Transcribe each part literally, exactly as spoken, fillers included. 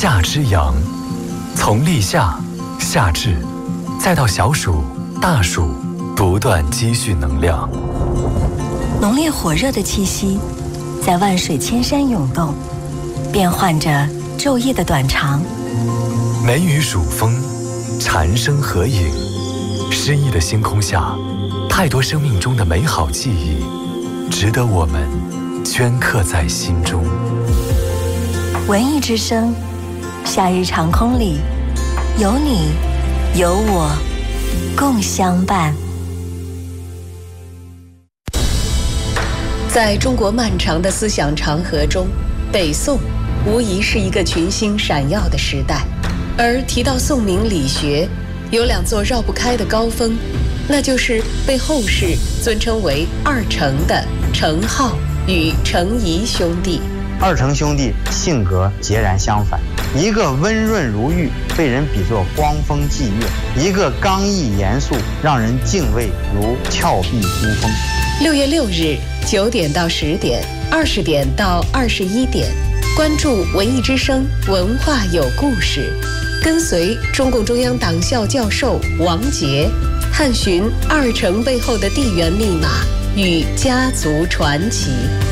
夏之阳，从立夏、夏至，再到小暑、大暑，不断积蓄能量。 浓烈火热的气息，在万水千山涌动，变换着昼夜的短长。 梅雨暑风，蝉声合影，诗意的星空下，太多生命中的美好记忆，值得我们镌刻在心中。 文艺之声，夏日长空里，有你，有我，共相伴。 在中国漫长的思想长河中，北宋无疑是一个群星闪耀的时代。而提到宋明理学，有两座绕不开的高峰，那就是被后世尊称为二程的程颢与程颐兄弟。 二程兄弟性格截然相反，一个温润如玉，被人比作光风霁月；一个刚毅严肃，让人敬畏如峭壁孤峰。 六月六日九点到十点，二十点到二十一点，关注文艺之声，文化有故事，跟随中共中央党校教授王杰，探寻二程背后的地缘密码与家族传奇。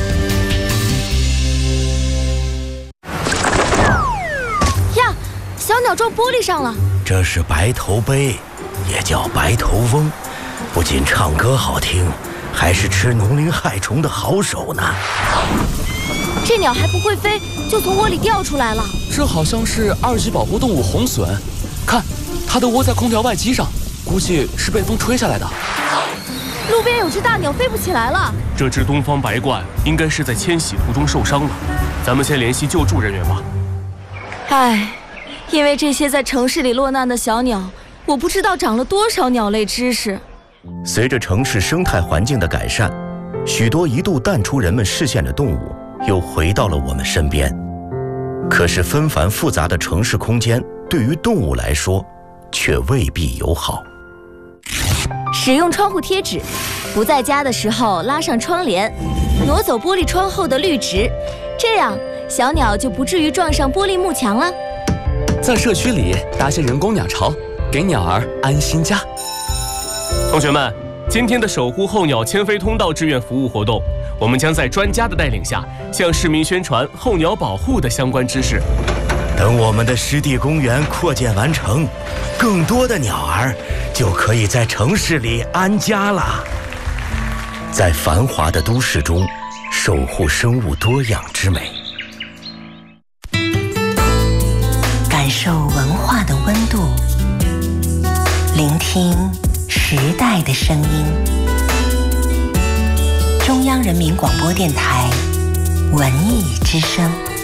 呀，小鸟撞玻璃上了。 这是白头鹎，也叫白头翁，不仅唱歌好听，还是吃农林害虫的好手呢。 这鸟还不会飞，就从窝里掉出来了。 这好像是二级保护动物红隼，看，它的窝在空调外机上，估计是被风吹下来的。 路边有只大鸟飞不起来了。 这只东方白鹳应该是在迁徙途中受伤了，咱们先联系救助人员吧。 唉，因为这些在城市里落难的小鸟，我不知道长了多少鸟类知识。 随着城市生态环境的改善，许多一度淡出人们视线的动物又回到了我们身边。可是纷繁复杂的城市空间对于动物来说却未必友好。 使用窗户贴纸，不在家的时候拉上窗帘，挪走玻璃窗后的绿植，这样小鸟就不至于撞上玻璃幕墙了。 在社区里搭些人工鸟巢，给鸟儿安心家。 同学们，今天的守护候鸟迁飞通道志愿服务活动，我们将在专家的带领下，向市民宣传候鸟保护的相关知识。 等我们的湿地公园扩建完成，更多的鸟儿就可以在城市里安家了。在繁华的都市中，守护生物多样之美， 感受文化的温度，聆听时代的声音。中央人民广播电台文艺之声。